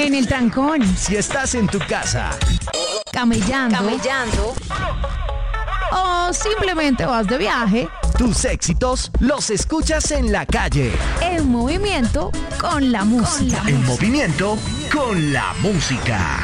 en el trancón, Si estás en tu casa, camellando o simplemente vas de viaje, tus éxitos los escuchas en la calle. en movimiento con la música. En movimiento con la música.